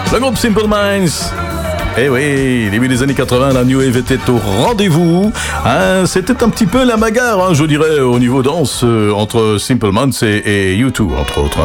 Le groupe Simple Minds. Eh oui, début des années 80, la New Wave était au rendez-vous. C'était un petit peu la bagarre, je dirais, au niveau danse, entre Simple Minds et U2, entre autres.